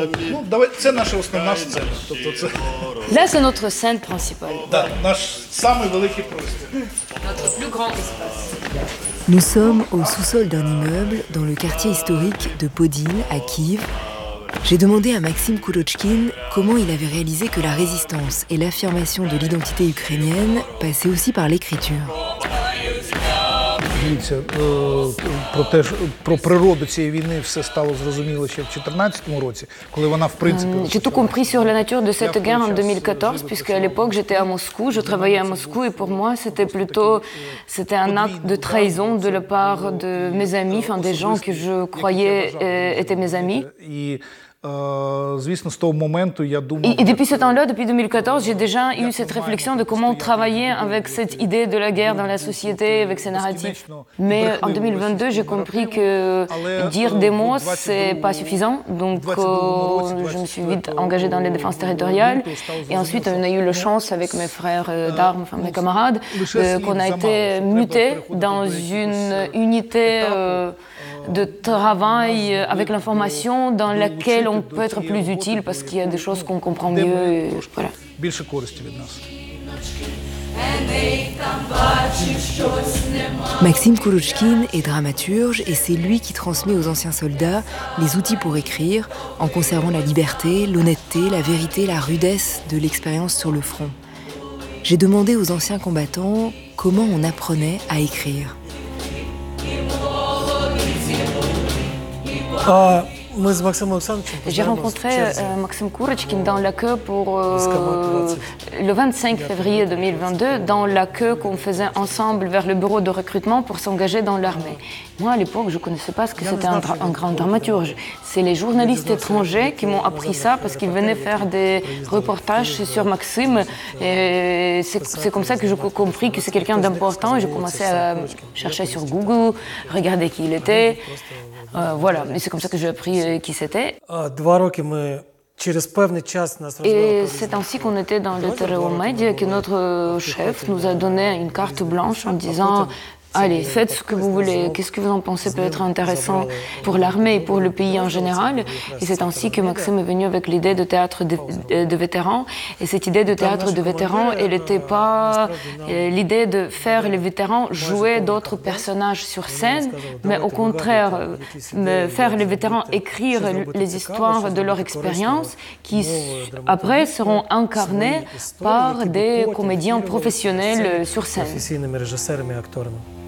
Це наша основна сцена. Тобто це Là, c'est notre scène principale, наш самий великий простір. notre plus grand espace. Nous sommes au sous-sol d'un immeuble dans le quartier historique de Podil, à Kiev. J'ai demandé à Maxime Koulochkine comment il avait réalisé que la résistance et l'affirmation de l'identité ukrainienne passaient aussi par l'écriture. Дивіться, про природу цієї війни все стало зрозуміло ще в 2014 році, коли вона, в принципі... J'ai tout compris sur la nature de cette guerre en 2014, puisque à l'époque j'étais à Moscou, je travaillais à Moscou, et pour moi c'était un acte de trahison de la part de mes amis, enfin des gens que je croyais étaient mes amis. Звісно, з того моменту я думав... Et depuis ce temps-là, depuis 2014, j'ai déjà eu cette réflexion de comment travailler avec cette idée de la guerre dans la société, avec ces narratifs. Mais en 2022, j'ai compris que dire des mots, c'est pas suffisant. Donc, je me suis vite engagée dans les défenses territoriales. Et ensuite, on a eu la chance avec mes frères d'armes, enfin mes camarades, qu'on a été mutés dans une unité de travail avec l'information dans laquelle on peut être plus utile parce qu'il y a des choses qu'on comprend mieux. Et voilà. Більше користі від нас. Maxime Koulochkine est dramaturge et c'est lui qui transmet aux anciens soldats les outils pour écrire en conservant la liberté, l'honnêteté, la vérité, la rudesse de l'expérience sur le front. J'ai demandé aux anciens combattants comment on apprenait à écrire. J'ai rencontré Maxime Koulochkine dans la queue pour le 25 février 2022, dans la queue qu'on faisait ensemble vers le bureau de recrutement pour s'engager dans l'armée. Moi, à l'époque, je ne connaissais pas ce que c'était un grand dramaturge. C'est les journalistes étrangers qui m'ont appris ça parce qu'ils venaient faire des reportages sur Maxime. Et c'est comme ça que j'ai compris que c'est quelqu'un d'important. Et j'ai commencé à chercher sur Google, regarder qui il était. Voilà, et c'est comme ça que j'ai appris qui c'était. Et c'est ainsi qu'on était dans le Téréomédia que notre chef nous a donné une carte blanche en disant allez, faites ce que vous voulez, qu'est-ce que vous en pensez peut être intéressant pour l'armée et pour le pays en général. Et c'est ainsi que Maxime est venu avec l'idée de théâtre de vétérans. Et cette idée de théâtre de vétérans, elle n'était pas l'idée de faire les vétérans jouer d'autres personnages sur scène, mais au contraire, faire les vétérans écrire les histoires de leur expérience qui après seront incarnées par des comédiens professionnels sur scène.